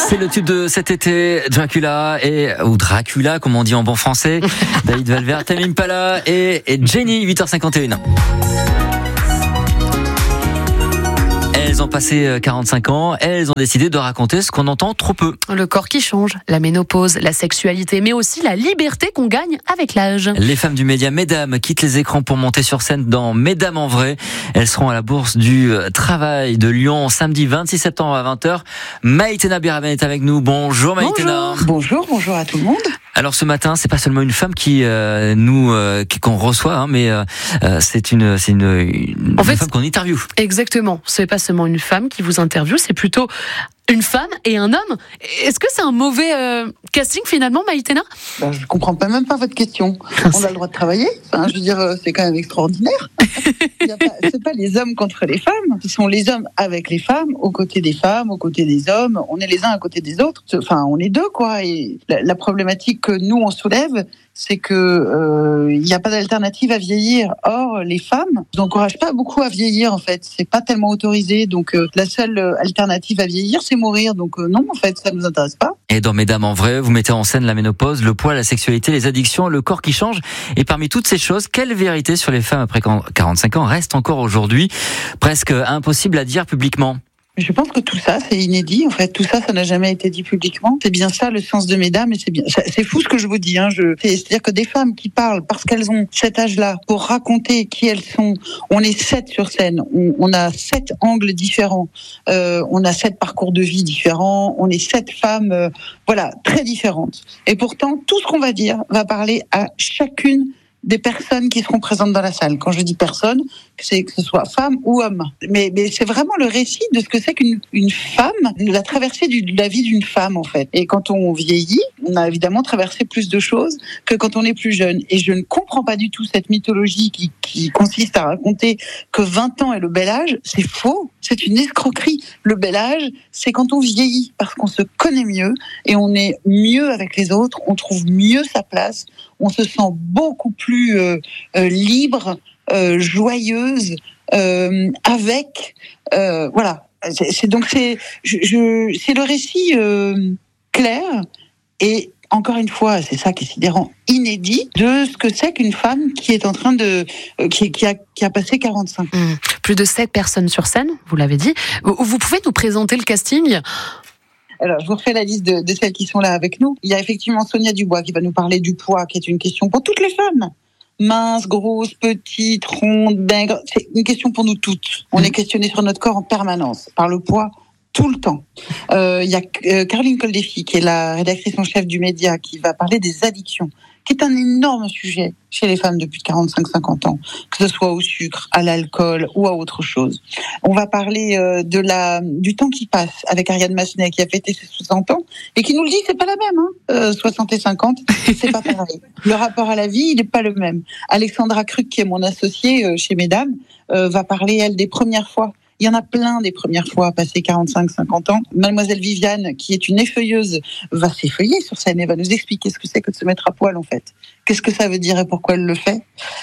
C'est le tube de cet été, Dracula, ou Dracula, comme on dit en bon français. David Valverde, Tame Impala et Jenny, 8h51. Elles ont passé 45 ans, elles ont décidé de raconter ce qu'on entend trop peu. Le corps qui change, la ménopause, la sexualité, mais aussi la liberté qu'on gagne avec l'âge. Les femmes du média Mesdames quittent les écrans pour monter sur scène dans Mesdames en vrai. Elles seront à la Bourse du Travail de Lyon samedi 26 septembre à 20h. Maïtena Biraben est avec nous. Bonjour Maïtena. Bonjour à tout le monde. Alors ce matin, c'est pas seulement une femme qu'on reçoit, mais c'est une femme qu'on interviewe. Exactement. C'est pas seulement une femme qui vous interviewe, c'est plutôt une femme et un homme. Est-ce que c'est un mauvais casting finalement, Maïtena ? Je comprends même pas votre question. On a le droit de travailler. Enfin, je veux dire, c'est quand même extraordinaire. C'est pas les hommes contre les femmes. Ce sont les hommes avec les femmes, aux côtés des femmes, aux côtés des hommes. On est les uns à côté des autres. Enfin, on est deux, quoi. Et la problématique que nous on soulève, c'est que il n'y a pas d'alternative à vieillir. Or, les femmes n'encouragent pas beaucoup à vieillir, en fait. C'est pas tellement autorisé. Donc, la seule alternative à vieillir, c'est mourir. Donc, non, en fait, ça nous intéresse pas. Et dans Mesdames en vrai, vous mettez en scène la ménopause, le poids, la sexualité, les addictions, le corps qui change. Et parmi toutes ces choses, quelle vérité sur les femmes après 45 ans reste encore aujourd'hui presque impossible à dire publiquement ? Je pense que tout ça, c'est inédit. En fait, tout ça, ça n'a jamais été dit publiquement. C'est bien ça le sens de Mesdames, et c'est bien. C'est fou ce que je vous dis. C'est-à-dire que des femmes qui parlent parce qu'elles ont cet âge-là pour raconter qui elles sont. On est 7 sur scène. On a 7 angles différents. On a 7 parcours de vie différents. On est 7 femmes, très différentes. Et pourtant, tout ce qu'on va dire va parler à chacune des personnes qui seront présentes dans la salle. Quand je dis personne, c'est que ce soit femme ou homme. Mais c'est vraiment le récit de ce que c'est qu'une femme, la traversée de la vie d'une femme, en fait. Et quand on vieillit, on a évidemment traversé plus de choses que quand on est plus jeune. Et je ne comprends pas du tout cette mythologie qui consiste à raconter que 20 ans est le bel âge. C'est faux. C'est une escroquerie. Le bel âge, c'est quand on vieillit, parce qu'on se connaît mieux et on est mieux avec les autres, on trouve mieux sa place, on se sent beaucoup plus libre, joyeuse, avec... voilà. C'est le récit clair et encore une fois, c'est ça qui est sidérant, inédit de ce que c'est qu'une femme qui est en train de qui a passé 45 ans. Plus de 7 personnes sur scène, vous l'avez dit. Vous pouvez nous présenter le casting ? Alors, je vous refais la liste de celles qui sont là avec nous. Il y a effectivement Sonia Dubois qui va nous parler du poids, qui est une question pour toutes les femmes. Mince, grosse, petite, ronde, maigre, c'est une question pour nous toutes. On est questionné sur notre corps en permanence par le poids. Tout le temps. Il y a Caroline Coldefy, qui est la rédactrice en chef du média, qui va parler des addictions, qui est un énorme sujet chez les femmes depuis 45-50 ans, que ce soit au sucre, à l'alcool ou à autre chose. On va parler du temps qui passe avec Ariane Massenet, qui a fêté ses 60 ans, et qui nous le dit, c'est pas la même, 60 et 50, c'est pas pareil. Le rapport à la vie, il n'est pas le même. Alexandra Kruk, qui est mon associée chez Mesdames, va parler, elle, des premières fois. Il y en a plein des premières fois, passé 45-50 ans. Mademoiselle Viviane, qui est une effeuilleuse, va s'effeuiller sur scène et va nous expliquer ce que c'est que de se mettre à poil, en fait. Qu'est-ce que ça veut dire et pourquoi elle le fait.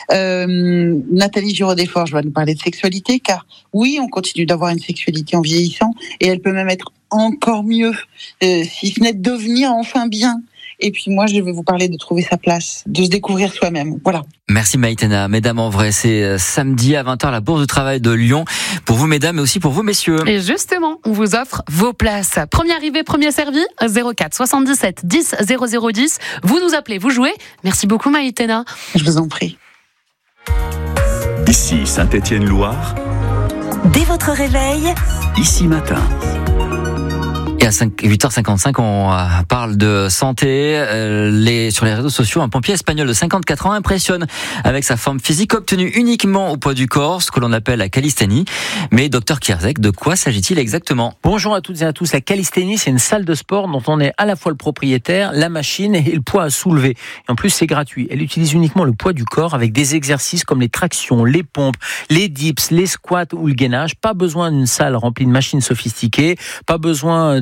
Nathalie Giraud-Desforges va nous parler de sexualité, car oui, on continue d'avoir une sexualité en vieillissant, et elle peut même être encore mieux, si ce n'est de devenir enfin bien. Et puis moi, je vais vous parler de trouver sa place, de se découvrir soi-même. Voilà. Merci Maïtena. Mesdames en vrai, c'est samedi à 20h à la Bourse du Travail de Lyon. Pour vous mesdames, mais aussi pour vous messieurs. Et justement, on vous offre vos places. Premier arrivé, premier servi, 04 77 10 00 10. Vous nous appelez, vous jouez. Merci beaucoup Maïtena. Je vous en prie. Ici Saint-Étienne-Loire. Dès votre réveil, Ici Matin. Et à 8h55, on parle de santé. Sur les réseaux sociaux, un pompier espagnol de 54 ans impressionne avec sa forme physique obtenue uniquement au poids du corps, ce que l'on appelle la calisthénie. Mais docteur Kierzek, de quoi s'agit-il exactement ? Bonjour à toutes et à tous. La calisthénie, c'est une salle de sport dont on est à la fois le propriétaire, la machine et le poids à soulever. Et en plus, c'est gratuit. Elle utilise uniquement le poids du corps avec des exercices comme les tractions, les pompes, les dips, les squats ou le gainage. Pas besoin d'une salle remplie de machines sophistiquées. Pas besoin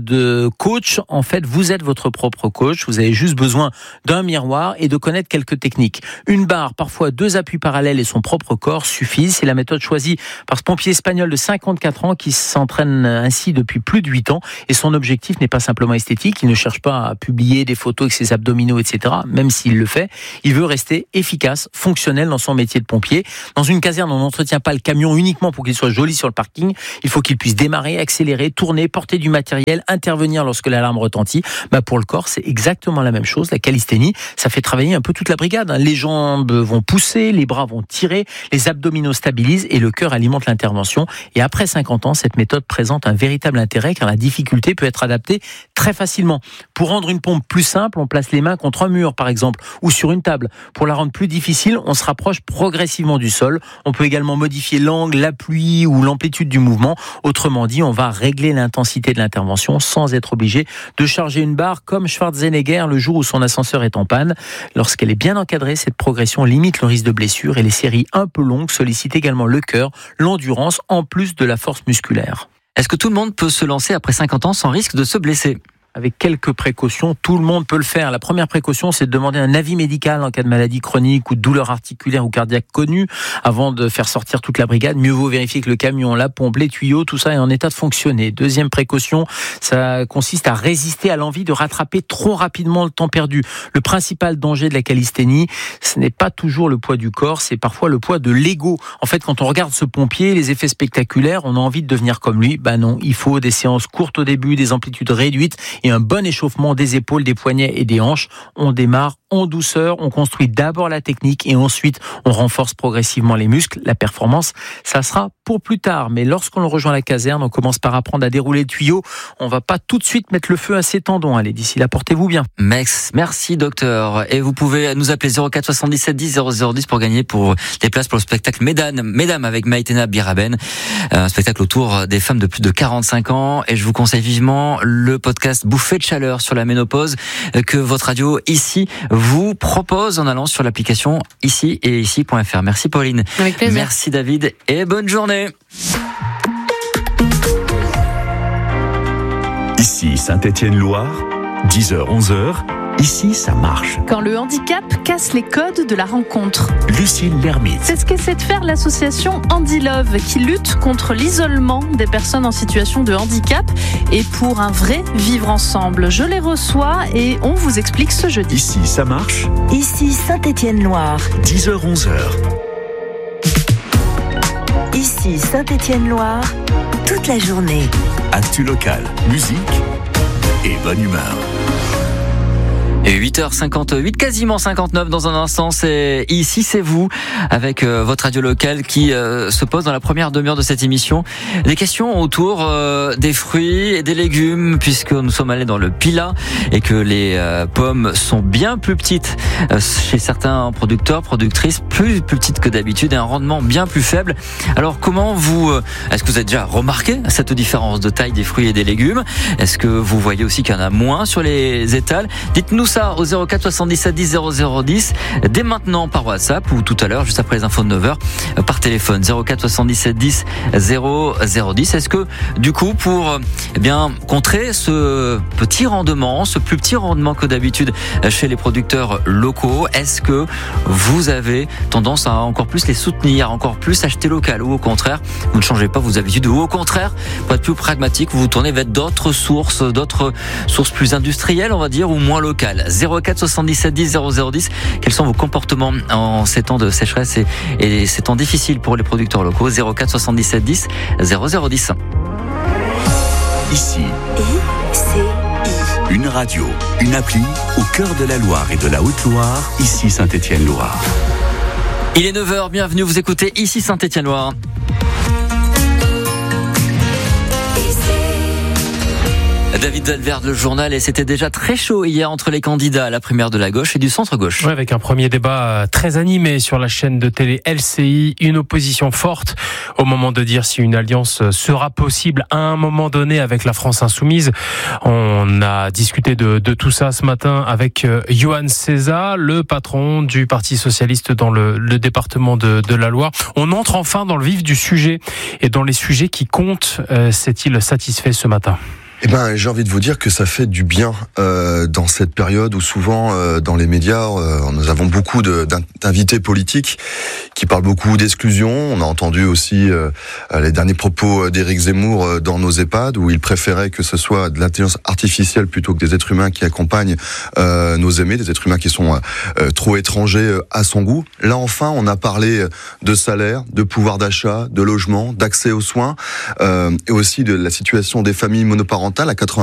de coach. En fait, vous êtes votre propre coach. Vous avez juste besoin d'un miroir et de connaître quelques techniques. Une barre, parfois 2 appuis parallèles et son propre corps suffisent. C'est la méthode choisie par ce pompier espagnol de 54 ans qui s'entraîne ainsi depuis plus de 8 ans. Et son objectif n'est pas simplement esthétique. Il ne cherche pas à publier des photos avec ses abdominaux, etc. Même s'il le fait, il veut rester efficace, fonctionnel dans son métier de pompier. Dans une caserne, on n'entretient pas le camion uniquement pour qu'il soit joli sur le parking. Il faut qu'il puisse démarrer, accélérer, tourner, porter du matériel, intervenir lorsque l'alarme retentit. Pour le corps, c'est exactement la même chose. La calisthénie, ça fait travailler un peu toute la brigade. Les jambes vont pousser, les bras vont tirer, les abdominaux stabilisent et le cœur alimente l'intervention. Et après 50 ans, cette méthode présente un véritable intérêt car la difficulté peut être adaptée très facilement. Pour rendre une pompe plus simple, on place les mains contre un mur, par exemple, ou sur une table. Pour la rendre plus difficile, on se rapproche progressivement du sol. On peut également modifier l'angle, l'appui ou l'amplitude du mouvement. Autrement dit, on va régler l'intensité de l'intervention sans être obligé de charger une barre comme Schwarzenegger le jour où son ascenseur est en panne. Lorsqu'elle est bien encadrée, cette progression limite le risque de blessure et les séries un peu longues sollicitent également le cœur, l'endurance, en plus de la force musculaire. Est-ce que tout le monde peut se lancer après 50 ans sans risque de se blesser ? Avec quelques précautions, tout le monde peut le faire. La première précaution, c'est de demander un avis médical en cas de maladie chronique ou de douleur articulaire ou cardiaque connue avant de faire sortir toute la brigade. Mieux vaut vérifier que le camion, la pompe, les tuyaux, tout ça est en état de fonctionner. Deuxième précaution, ça consiste à résister à l'envie de rattraper trop rapidement le temps perdu. Le principal danger de la calisthénie, ce n'est pas toujours le poids du corps, c'est parfois le poids de l'ego. En fait, quand on regarde ce pompier, les effets spectaculaires, on a envie de devenir comme lui. Non, il faut des séances courtes au début, des amplitudes réduites et un bon échauffement des épaules, des poignets et des hanches. On démarre en douceur, on construit d'abord la technique et ensuite on renforce progressivement les muscles. La performance, ça sera pour plus tard. Mais lorsqu'on rejoint la caserne, on commence par apprendre à dérouler le tuyau. On va pas tout de suite mettre le feu à ses tendons. Allez, d'ici là, portez-vous bien. Merci docteur. Et vous pouvez nous appeler 04 77 10 0010 pour gagner pour des places pour le spectacle Mesdames avec Maïtena Biraben. Un spectacle autour des femmes de plus de 45 ans. Et je vous conseille vivement le podcast Bouffée de chaleur sur la ménopause que votre radio ici vous propose en allant sur l'application ici et ici.fr. Merci Pauline. Avec plaisir. Merci David et bonne journée. Ici Saint-Étienne-Loire, 10h-11h, ici ça marche. Quand le handicap casse les codes de la rencontre. Lucille Lermite. C'est ce qu'essaie de faire l'association Handi Love qui lutte contre l'isolement des personnes en situation de handicap et pour un vrai vivre ensemble. Je les reçois et on vous explique ce jeudi. Ici ça marche. Ici Saint-Étienne-Loire. 10h-11h. Ici Saint-Étienne-Loire. Toute la journée. Actu local, musique et bonne humeur. Et 8h58, quasiment 59 dans un instant, c'est Ici c'est vous, avec votre radio locale qui se pose dans la première demi-heure de cette émission. Des questions autour des fruits et des légumes, puisque nous sommes allés dans le Pilat et que les pommes sont bien plus petites chez certains producteurs, productrices, plus petites que d'habitude et un rendement bien plus faible. Alors comment est-ce que vous avez déjà remarqué cette différence de taille des fruits et des légumes? Est-ce que vous voyez aussi qu'il y en a moins sur les étals? Dites-nous ça au 04 77 10 0010 dès maintenant par WhatsApp ou tout à l'heure juste après les infos de 9h par téléphone 04 77 10 0010. Est-ce que du coup pour contrer ce petit rendement, ce plus petit rendement que d'habitude chez les producteurs locaux, est-ce que vous avez tendance à encore plus les soutenir, encore plus acheter local ou au contraire vous ne changez pas vos habitudes ou au contraire pour être plus pragmatique vous vous tournez vers d'autres sources plus industrielles on va dire ou moins locales? 04 77 10 0010. Quels sont vos comportements en ces temps de sécheresse et ces temps difficiles pour les producteurs locaux? 04 77 10 0010. Ici, I-C-I. une radio, une appli au cœur de la Loire et de la Haute-Loire. Ici Saint-Étienne-Loire. Il est 9h, bienvenue, vous écoutez Ici Saint-Étienne-Loire. David Delvert, le journal, et c'était déjà très chaud hier entre les candidats à la primaire de la gauche et du centre-gauche. Ouais, avec un premier débat très animé sur la chaîne de télé LCI, une opposition forte au moment de dire si une alliance sera possible à un moment donné avec la France insoumise. On a discuté de tout ça ce matin avec Johan César, le patron du Parti socialiste dans le département de la Loire. On entre enfin dans le vif du sujet et dans les sujets qui comptent. S'est-il satisfait ce matin ? Eh ben, j'ai envie de vous dire que ça fait du bien dans cette période où souvent dans les médias nous avons beaucoup d'invités politiques qui parlent beaucoup d'exclusion. On a entendu aussi les derniers propos d'Éric Zemmour dans nos EHPAD où il préférait que ce soit de l'intelligence artificielle plutôt que des êtres humains qui accompagnent nos aînés, des êtres humains qui sont trop étrangers à son goût. Là enfin, on a parlé de salaire, de pouvoir d'achat, de logement, d'accès aux soins et aussi de la situation des familles monoparentales à 80%.